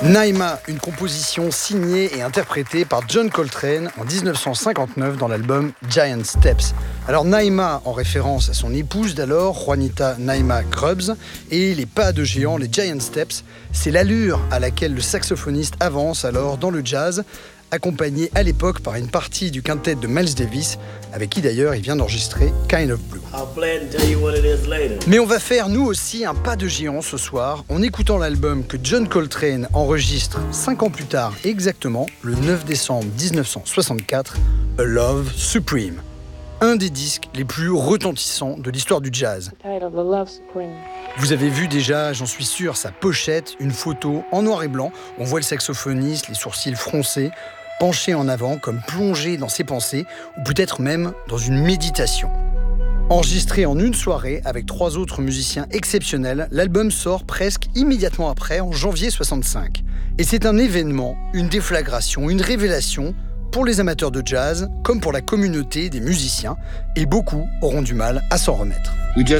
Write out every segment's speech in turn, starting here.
Naima, une composition signée et interprétée par John Coltrane en 1959 dans l'album Giant Steps. Alors Naima, en référence à son épouse d'alors, Juanita Naima Grubbs, et les pas de géant, les Giant Steps, c'est l'allure à laquelle le saxophoniste avance alors dans le jazz, accompagné à l'époque par une partie du quintet de Miles Davis, avec qui d'ailleurs il vient d'enregistrer Kind of Blue. Mais on va faire nous aussi un pas de géant ce soir en écoutant l'album que John Coltrane enregistre 5 ans plus tard exactement, le 9 décembre 1964, A Love Supreme. Un des disques les plus retentissants de l'histoire du jazz. Vous avez vu déjà, j'en suis sûr, sa pochette, une photo en noir et blanc. On voit le saxophoniste, les sourcils froncés, penché en avant comme plongé dans ses pensées, ou peut-être même dans une méditation. Enregistré en une soirée avec 3 autres musiciens exceptionnels, l'album sort presque immédiatement après, en janvier 65. Et c'est un événement, une déflagration, une révélation pour les amateurs de jazz, comme pour la communauté des musiciens, et beaucoup auront du mal à s'en remettre.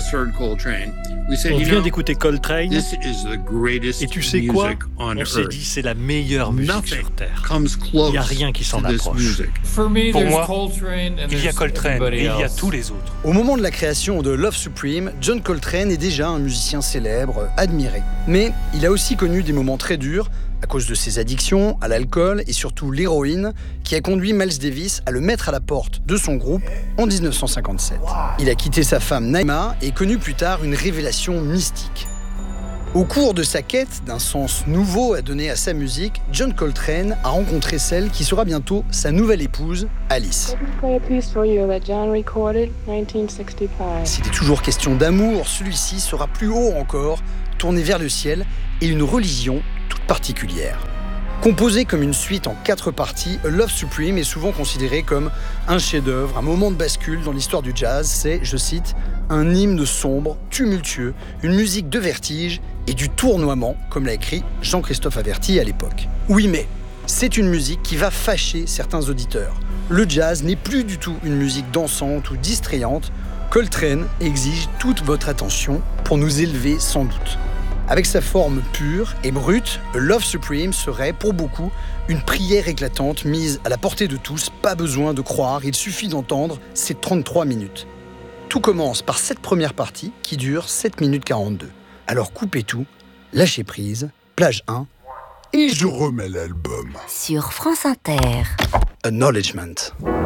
On vient d'écouter Coltrane, et tu sais quoi? On s'est dit, c'est la meilleure musique sur Terre. Il n'y a rien qui s'en approche. Pour moi, il y a Coltrane et il y a tous les autres. Au moment de la création de Love Supreme, John Coltrane est déjà un musicien célèbre, admiré. Mais il a aussi connu des moments très durs, à cause de ses addictions à l'alcool et surtout l'héroïne, qui a conduit Miles Davis à le mettre à la porte de son groupe en 1957. Il a quitté sa femme Naima et connu plus tard une révélation mystique. Au cours de sa quête d'un sens nouveau à donner à sa musique, John Coltrane a rencontré celle qui sera bientôt sa nouvelle épouse, Alice. S'il est toujours question d'amour, celui-ci sera plus haut encore, tourné vers le ciel et une religion toute particulière. Composé comme une suite en 4 parties, A Love Supreme est souvent considéré comme un chef-d'œuvre, un moment de bascule dans l'histoire du jazz. C'est, je cite, un hymne sombre, tumultueux, une musique de vertige et du tournoiement, comme l'a écrit Jean-Christophe Averty à l'époque. Oui, mais c'est une musique qui va fâcher certains auditeurs. Le jazz n'est plus du tout une musique dansante ou distrayante. Coltrane exige toute votre attention pour nous élever sans doute. Avec sa forme pure et brute, Love Supreme serait, pour beaucoup, une prière éclatante mise à la portée de tous. Pas besoin de croire, il suffit d'entendre ces 33 minutes. Tout commence par cette première partie qui dure 7 minutes 42. Alors coupez tout, lâchez prise, plage 1, et je remets l'album. Sur France Inter. Acknowledgement.